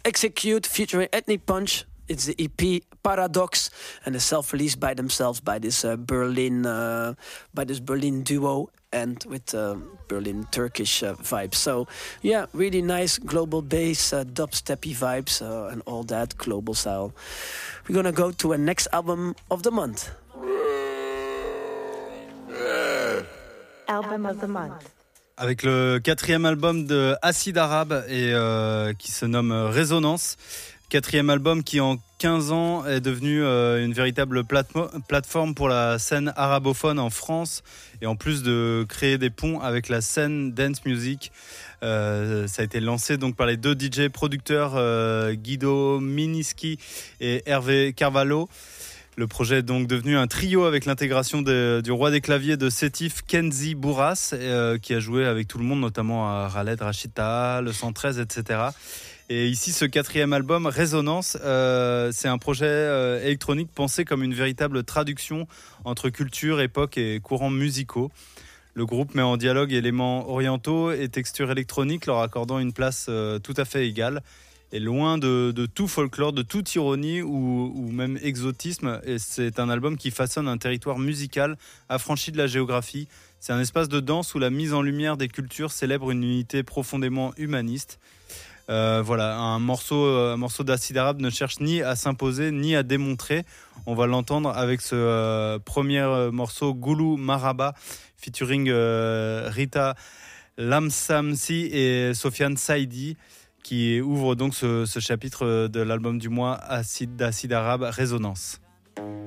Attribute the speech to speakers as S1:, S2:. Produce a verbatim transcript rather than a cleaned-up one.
S1: Execute featuring Ethnic Punch. It's the E P Paradox and a self-release by themselves by this uh, Berlin uh, by this Berlin duo and with uh, Berlin Turkish uh, vibes. So yeah, really nice global bass, uh, dubsteppy vibes uh, and all that global style. We're gonna go to a next album of the month.
S2: Album of the month.
S3: Avec le quatrième album de Acid Arabe et euh, qui se nomme Résonance. Quatrième album qui en quinze ans est devenu euh, une véritable platmo- plateforme pour la scène arabophone en France et en plus de créer des ponts avec la scène dance music. Euh, ça a été lancé donc par les deux D J producteurs euh, Guido Miniski et Hervé Carvalho. Le projet est donc devenu un trio avec l'intégration de, du roi des claviers de Sétif, Kenzi Bourras, euh, qui a joué avec tout le monde, notamment à Khaled Rachid Taha, le cent treize, et cetera. Et ici, ce quatrième album, Résonance, euh, c'est un projet euh, électronique pensé comme une véritable traduction entre culture, époque et courants musicaux. Le groupe met en dialogue éléments orientaux et textures électroniques, leur accordant une place euh, tout à fait égale. Et loin de, de tout folklore, de toute ironie ou, ou même exotisme, et c'est un album qui façonne un territoire musical affranchi de la géographie. C'est un espace de danse où la mise en lumière des cultures célèbre une unité profondément humaniste. Euh, voilà, un morceau, un morceau d'Acid Arabe ne cherche ni à s'imposer ni à démontrer. On va l'entendre avec ce euh, premier morceau Goulou Maraba, featuring euh, Rita Lamsamsi et Sofiane Saidi, qui ouvre donc ce, ce chapitre de l'album du mois Acid, d'Acid Arabe, Résonance.